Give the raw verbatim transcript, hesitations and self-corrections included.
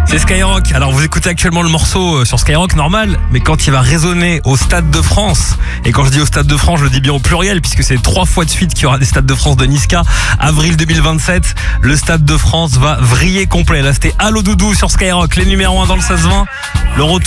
C'est Skyrock. Alors vous écoutez actuellement le morceau sur Skyrock normal, mais quand il va résonner au Stade de France, et quand je dis au Stade de France, je le dis bien au pluriel, puisque c'est trois fois de suite qu'il y aura des Stades de France de Niska, avril deux mille vingt-sept, le Stade de France va vriller complet. Là c'était Allo Doudou sur Skyrock, les numéros un dans le seize vingt. Le retour